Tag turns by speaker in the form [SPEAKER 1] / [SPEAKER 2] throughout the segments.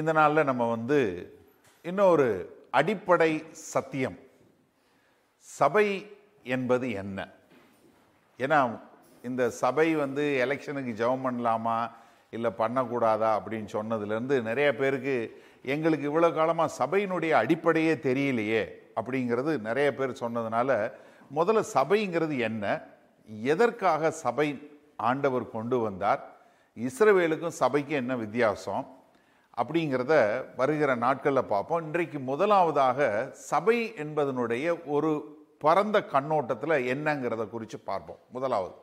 [SPEAKER 1] இந்த நாளில் நம்ம இன்னொரு அடிப்படை சத்தியம், சபை என்பது என்ன? ஏன்னா இந்த சபை எலெக்ஷனுக்கு ஜெபம் பண்ணலாமா இல்லை பண்ணக்கூடாதா அப்படின்னு சொன்னதுலேருந்து நிறைய பேருக்கு எங்களுக்கு இவ்வளோ காலமாக சபையினுடைய அடிப்படையே தெரியலையே அப்படிங்கிறது நிறைய பேர் சொன்னதுனால, முதல்ல சபைங்கிறது என்ன, எதற்காக சபை ஆண்டவர் கொண்டு வந்தார், இஸ்ரவேலுக்கும் சபைக்கும் என்ன வித்தியாசம் அப்படிங்கிறத வருகிற நாட்களில் பார்ப்போம். இன்றைக்கு முதலாவதாக சபை என்பதனுடைய ஒரு பரந்த கண்ணோட்டத்தில் என்னங்கிறத குறித்து பார்ப்போம். முதலாவது,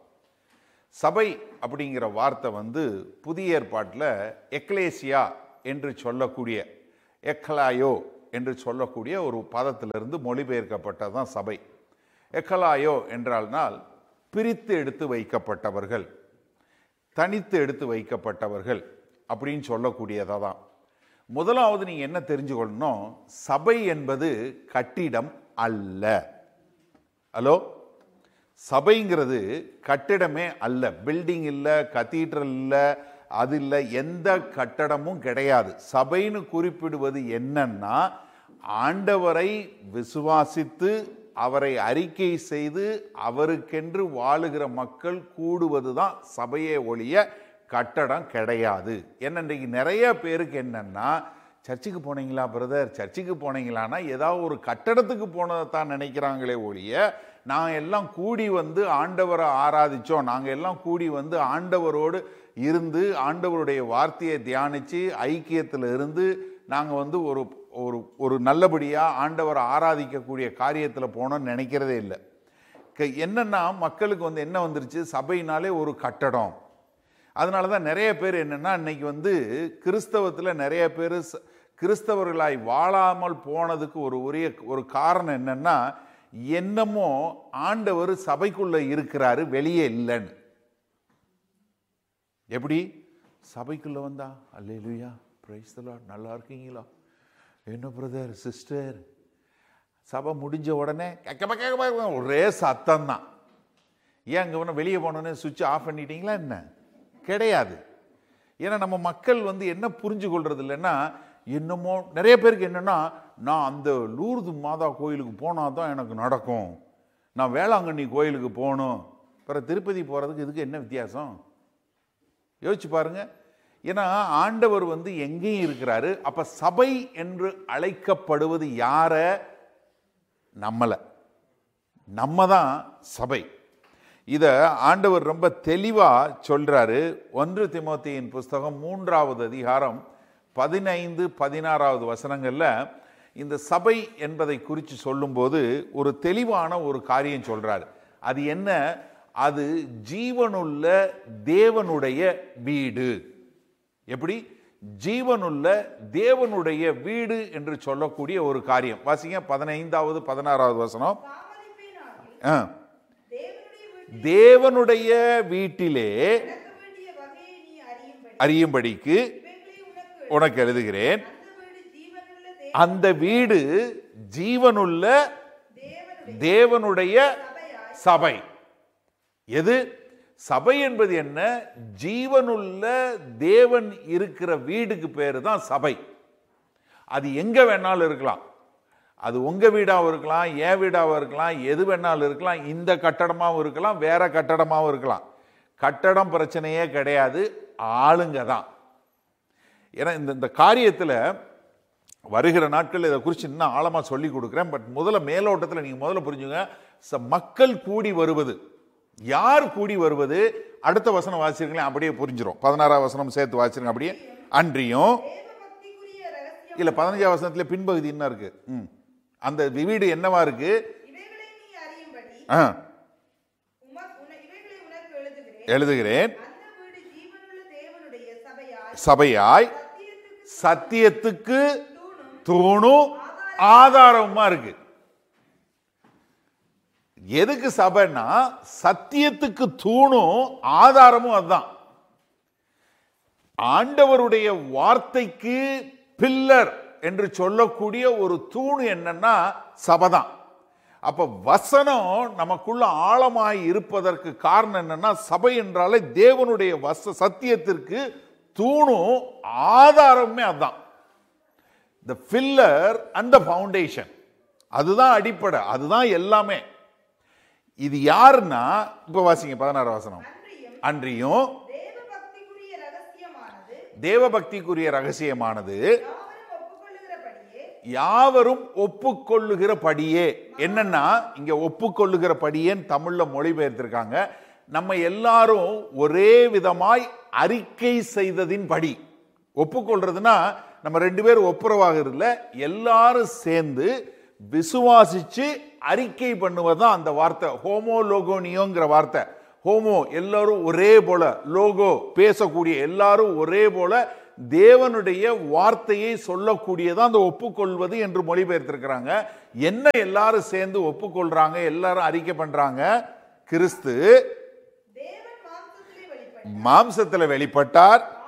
[SPEAKER 1] சபை அப்படிங்கிற வார்த்தை புதிய ஏற்பாட்டில் எக்லேசியா என்று சொல்லக்கூடிய, எக்கலாயோ என்று சொல்லக்கூடிய ஒரு பதத்திலிருந்து மொழிபெயர்க்கப்பட்டது தான் சபை. எக்கலாயோ என்றால்னால் பிரித்து எடுத்து வைக்கப்பட்டவர்கள், தனித்து எடுத்து வைக்கப்பட்டவர்கள் அப்படின்னு சொல்லக்கூடியதாக தான். முதலாவது நீங்கள் என்ன தெரிஞ்சுக்கொள்ளணும், சபை என்பது கட்டிடம் அல்ல. ஹலோ, சபைங்கிறது கட்டிடமே அல்ல, பில்டிங் இல்லை, கத்தீட்ரல் இல்லை, அது இல்லை, எந்த கட்டடமும் கிடையாது. சபைன்னு குறிப்பிடுவது என்னன்னா, ஆண்டவரை விசுவாசித்து அவரை அறிக்கை செய்து அவருக்கென்று வாழுகிற மக்கள் கூடுவது தான் சபையே ஒழிய கட்டடம் கிடையாது. என்ன, இன்றைக்கு நிறைய பேருக்கு என்னன்னா, சர்ச்சுக்கு போனீங்களா பிரதர், சர்ச்சுக்கு போனீங்களான்னா ஏதாவது ஒரு கட்டடத்துக்கு போனதை தான் நினைக்கிறாங்களே ஒழிய, நாங்கள் எல்லாம் கூடி ஆண்டவரை ஆராதித்தோம், நாங்கள் எல்லாம் கூடி ஆண்டவரோடு இருந்து ஆண்டவருடைய வார்த்தையை தியானித்து ஐக்கியத்தில் இருந்து நாங்கள் ஒரு ஒரு ஒரு நல்லபடியாக ஆண்டவரை ஆராதிக்கக்கூடிய காரியத்தில் போனோம்னு நினைக்கிறதே இல்லை. என்னென்னா மக்களுக்கு என்ன வந்துருச்சு, சபையினாலே ஒரு கட்டடம். அதனால தான் நிறைய பேர் என்னென்னா, இன்னைக்கு கிறிஸ்தவத்தில் நிறைய பேர் கிறிஸ்தவர்களாய் வாழாமல் போனதுக்கு ஒரு காரணம் என்னென்னா, என்னமோ ஆண்டவர் சபைக்குள்ளே இருக்கிறாரு, வெளியே இல்லைன்னு. எப்படி சபைக்குள்ளே வந்தா அல்லேலூயா பிரைஸ் தி லார்ட், நல்லா இருக்கீங்களா, என்ன பிரதர் சிஸ்டர், சபை முடிஞ்ச உடனே ஒரே சத்தம் தான். ஏன் அங்கே வெளியே போனோன்னே சுவிட்ச் ஆஃப் பண்ணிட்டீங்களா என்ன? கிடையாது. ஏன்னா நம்ம மக்கள் என்ன புரிஞ்சு கொள்றது இல்லைன்னா, என்னமோ நிறைய பேருக்கு என்னன்னா, நான் அந்த லூர்து மாதா கோயிலுக்கு போனால் தான் எனக்கு நடக்கும், நான் வேளாங்கண்ணி கோயிலுக்கு போகணும், பிறகு திருப்பதி போகிறதுக்கு இதுக்கு என்ன வித்தியாசம் யோசிச்சு பாருங்க. ஏன்னா ஆண்டவர் எங்கேயும் இருக்கிறாரு. அப்ப சபை என்று அழைக்கப்படுவது யார? நம்மள, நம்ம தான் சபை. இத ஆண்டவர் ரொம்ப தெளிவா சொல்றாரு. 1 தீமோத்தேயின் புஸ்தகம் 3வது அதிகாரம் 15-16 வசனங்கள்ல இந்த சபை என்பதை குறித்து சொல்லும்போது ஒரு தெளிவான ஒரு காரியம் சொல்றாரு. அது என்ன? அது ஜீவனுள்ள தேவனுடைய வீடு. எப்படி? ஜீவனுள்ள தேவனுடைய வீடு என்று சொல்லக்கூடிய ஒரு காரியம். வாசிங்க 15வது 16வது வசனம். தேவனுடைய வீட்டிலே அறியும்படிக்கு உனக்கு எழுதுகிறேன். அந்த வீடு ஜீவனுள்ள தேவனுடைய சபை. எது சபை என்பது? என்ன? ஜீவனுள்ள தேவன் இருக்கிற வீடுக்கு பேரு தான் சபை. அது எங்க வேணாலும் இருக்கலாம், அது உங்க வீடாவும் இருக்கலாம், என் வீடாவும் இருக்கலாம், எது வேணாலும் இருக்கலாம், இந்த கட்டடமாகவும் இருக்கலாம், வேற கட்டடமாகவும் இருக்கலாம். கட்டடம் பிரச்சனையே கிடையாது, ஆளுங்க தான். ஏன்னா இந்த காரியத்தில் வருகிற நாட்கள் இதை குறித்து இன்னும் ஆழமாக சொல்லி கொடுக்குறேன். பட் முதல்ல மேலோட்டத்தில் நீங்கள் முதல்ல புரிஞ்சுங்க, மக்கள் கூடி வருவது. யார் கூடி வருவது? அடுத்த வசனம் வாசிருங்களேன், அப்படியே புரிஞ்சிடும். 16வது வசனம் சேர்த்து வாசிருங்க அப்படியே. அன்றியும் இல்ல 15வது வசனத்துல பின்பகுதி என்ன இருக்கு? அந்த வீடு என்னவா இருக்கு? எழுதுகிறேன், சபையாய் சத்தியத்துக்கு தூணும் ஆதாரமா இருக்கு. எதுக்கு சபைன்னா, சத்தியத்துக்கு தூணும் ஆதாரமும் அதுதான். ஆண்டவருடைய வார்த்தைக்கு பில்லர் என்று சொல்லக்கூடிய ஒரு தூண் என்னன்னா சபைதான். அப்ப வசனம் நமக்குள்ள ஆழமாய் இருப்பதற்கு காரணம் என்னன்னா, சபை என்றாலே தேவனுடைய சத்தியத்திற்கு தூணும் ஆதாரமே அதுதான். the pillar and the foundation. அதுதான் அடிப்படை, அதுதான் எல்லாமே. இது யாருன்னா, இப்ப வாசிங்க 16 வசனம். அன்றியும் தேவபக்திக்குரிய ரகசியமானது யாவரும் ஒப்புக்கொள்ளுகிறபடியே. என்னன்னா, இங்க ஒப்புக்கொள்ளுகிறபடியேன்னு தமிழ்ல மொழிபெயர்த்திருக்காங்க. நம்ம எல்லாரும் ஒரே விதமாய் அறிக்கை செய்ததின் படி. ஒப்புக்கொள்றதுன்னா நம்ம 2 பேர் ஒப்புரவாகிறதுல எல்லாரும் சேர்ந்து விசுவாசிச்சு அறிக்கை பண்ணுவதுதான் அந்த வார்த்தை. ஹோமோலோகோனியோங்கிற வார்த்தை. ஹோமோ எல்லாரும் ஒரே போல, லோகோ பேசக்கூடிய எல்லாரும் ஒரே போல தேவனுடைய வார்த்தையை சொல்லக்கூடியதான் அந்த ஒப்புக்கொள்வது என்று மொழிபெயர்த்திருக்கிறாங்க. என்ன எல்லாரும் சேர்ந்து ஒப்புக்கொள்றாங்க, எல்லாரும் அறிக்கை பண்றாங்க? கிறிஸ்து மாம்சத்தில் வெளிப்பட்டார்,